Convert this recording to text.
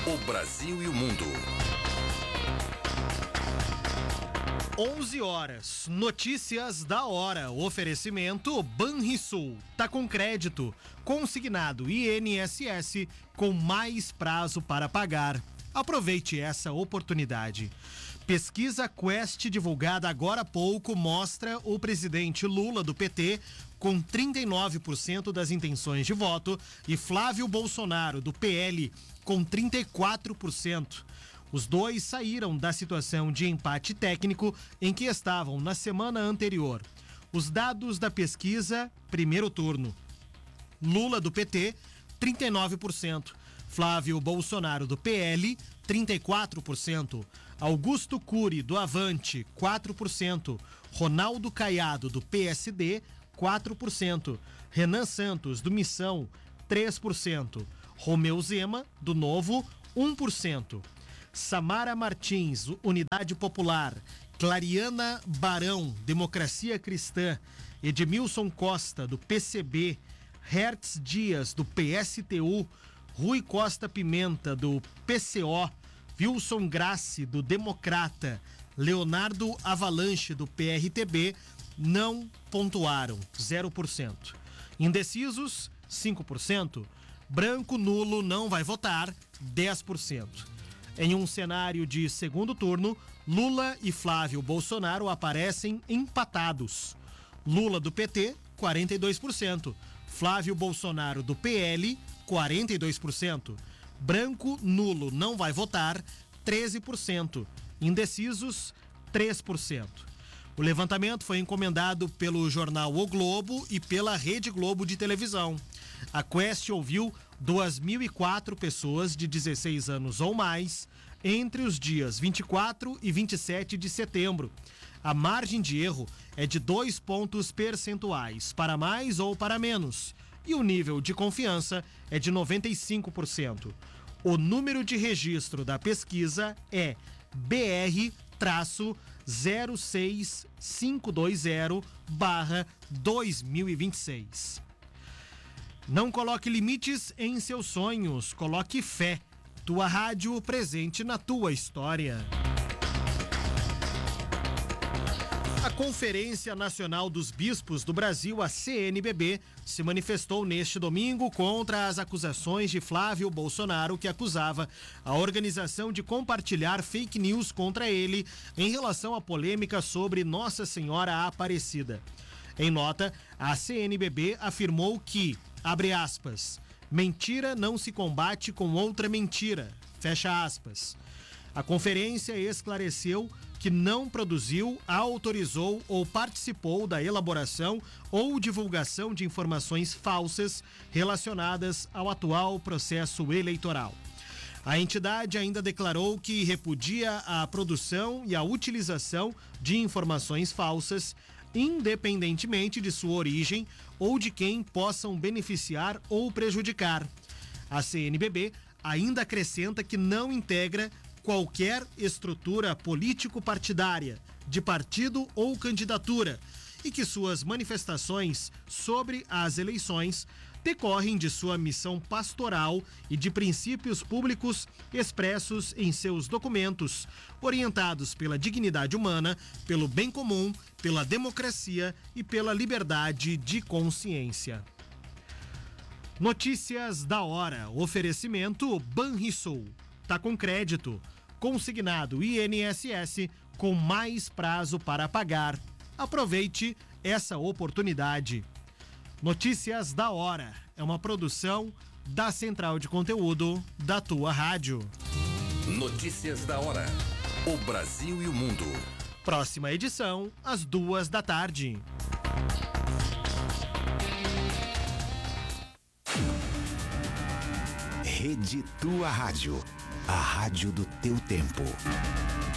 O Brasil e o mundo. 11 horas, notícias da hora, oferecimento Banrisul, tá com crédito, consignado INSS com mais prazo para pagar. Aproveite essa oportunidade. Pesquisa Quest divulgada agora há pouco mostra o presidente Lula do PT com 39% das intenções de voto e Flávio Bolsonaro do PL com 34%. Os dois saíram da situação de empate técnico em que estavam na semana anterior. Os dados da pesquisa, primeiro turno. Lula do PT, 39%. Flávio Bolsonaro do PL, 34%. Augusto Cury do Avante, 4%. Ronaldo Caiado do PSD, 4%. Renan Santos do Missão, 3%. Romeu Zema do Novo, 1%. Samara Martins, Unidade Popular, Clariana Barão, Democracia Cristã, Edmilson Costa, do PCB, Hertz Dias, do PSTU, Rui Costa Pimenta, do PCO, Wilson Grassi, do Democrata, Leonardo Avalanche, do PRTB, não pontuaram, 0%. Indecisos, 5%. Branco nulo não vai votar, 10%. Em um cenário de segundo turno, Lula e Flávio Bolsonaro aparecem empatados. Lula do PT, 42%. Flávio Bolsonaro do PL, 42%. Branco nulo não vai votar, 13%. Indecisos, 3%. O levantamento foi encomendado pelo jornal O Globo e pela Rede Globo de televisão. A Quest ouviu 2.004 pessoas de 16 anos ou mais entre os dias 24 e 27 de setembro. A margem de erro é de 2 pontos percentuais, para mais ou para menos, e o nível de confiança é de 95%. O número de registro da pesquisa é BR-06520/2026. Não coloque limites em seus sonhos, coloque fé. Tua rádio presente na tua história. A Conferência Nacional dos Bispos do Brasil, a CNBB, se manifestou neste domingo contra as acusações de Flávio Bolsonaro, que acusava a organização de compartilhar fake news contra ele em relação à polêmica sobre Nossa Senhora Aparecida. Em nota, a CNBB afirmou que, abre aspas, mentira não se combate com outra mentira, fecha aspas. A conferência esclareceu que não produziu, autorizou ou participou da elaboração ou divulgação de informações falsas relacionadas ao atual processo eleitoral. A entidade ainda declarou que repudia a produção e a utilização de informações falsas, independentemente de sua origem ou de quem possam beneficiar ou prejudicar. A CNBB ainda acrescenta que não integra qualquer estrutura político-partidária, de partido ou candidatura, e que suas manifestações sobre as eleições decorrem de sua missão pastoral e de princípios públicos expressos em seus documentos, orientados pela dignidade humana, pelo bem comum, pela democracia e pela liberdade de consciência. Notícias da hora. Oferecimento Banrisul. Tá com crédito. Consignado INSS com mais prazo para pagar. Aproveite essa oportunidade. Notícias da hora. É uma produção da Central de Conteúdo da tua rádio. Notícias da hora. O Brasil e o mundo. Próxima edição, às 14h. Rede Tua Rádio. A rádio do teu tempo.